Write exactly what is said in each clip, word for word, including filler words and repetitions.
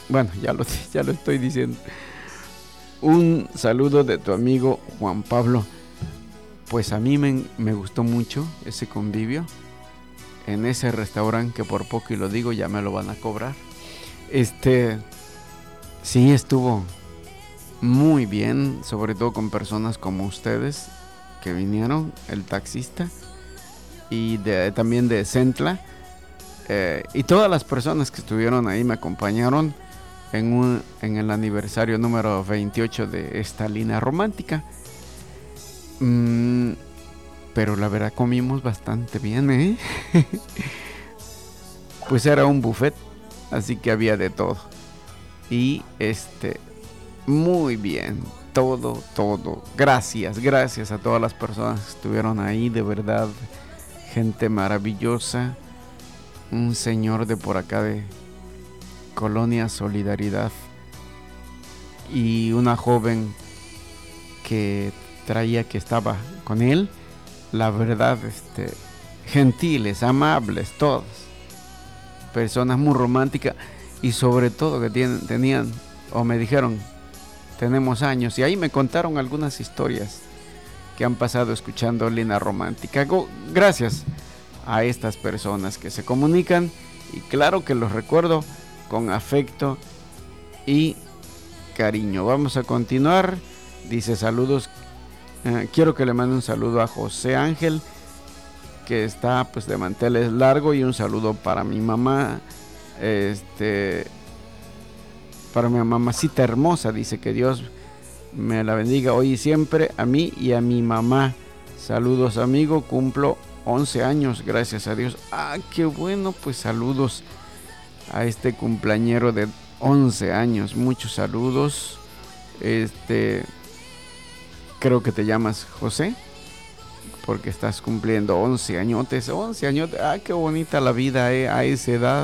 bueno, ya lo, ya lo estoy diciendo. Un saludo de tu amigo Juan Pablo. Pues a mí me, me gustó mucho ese convivio en ese restaurante que por poco y lo digo, ya me lo van a cobrar. Este, sí, estuvo muy bien, sobre todo con personas como ustedes que vinieron, el taxista y de, también de Centla, eh, y todas las personas que estuvieron ahí me acompañaron en, un, en el aniversario número veintiocho de esta línea romántica. Mm, pero la verdad comimos bastante bien, ¿eh? Pues era un buffet, así que había de todo. Y este, muy bien, todo, todo. Gracias, gracias a todas las personas que estuvieron ahí, de verdad. Gente maravillosa. Un señor de por acá de Colonia Solidaridad. Y una joven que traía, que estaba con él. La verdad, este, gentiles, amables, todos. Personas muy románticas. Y sobre todo que tienen, tenían, o me dijeron, tenemos años. Y ahí me contaron algunas historias que han pasado escuchando Línea Romántica. Gracias a estas personas que se comunican. Y claro que los recuerdo con afecto y cariño. Vamos a continuar. Dice saludos. Eh, quiero que le mande un saludo a José Ángel, que está pues de manteles largo, y un saludo para mi mamá, este, para mi mamacita hermosa. Dice que Dios me la bendiga hoy y siempre, a mí y a mi mamá. Saludos, amigo, cumplo once años, gracias a Dios. Ah, qué bueno, pues saludos a este cumpleañero de once años, muchos saludos. Este, creo que te llamas José, porque estás cumpliendo once añotes, once años. Ah, qué bonita la vida, eh, a esa edad.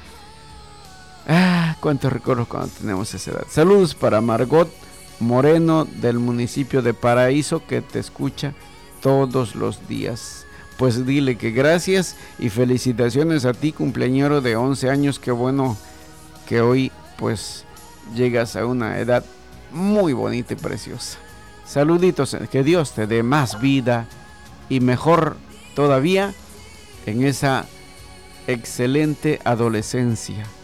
Ah, cuántos recuerdos cuando tenemos esa edad. Saludos para Margot Moreno del municipio de Paraíso, que te escucha todos los días. Pues dile que gracias y felicitaciones a ti, cumpleañero de once años. Qué bueno que hoy pues llegas a una edad muy bonita y preciosa. Saluditos, que Dios te dé más vida y mejor todavía en esa excelente adolescencia.